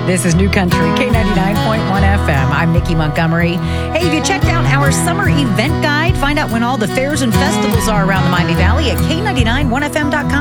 This is New Country, K99.1 FM. I'm Nikki Montgomery. Hey, have you checked out our summer event guide? Find out when all the fairs and festivals are around the Miami Valley at K991FM.com.